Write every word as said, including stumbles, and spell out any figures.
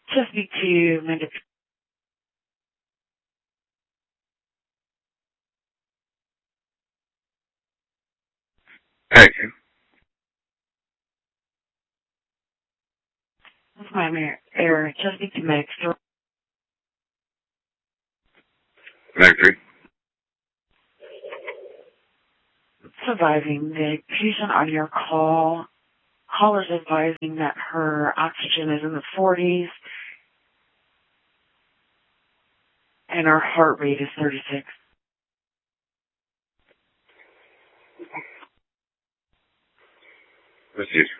To speak to Amanda. Thank you. That's my mayor. Eric. To speak to Meg. Meg three. Surviving the patient on your call. Caller's advising that her oxygen is in the forties and her heart rate is thirty-six. Proceed.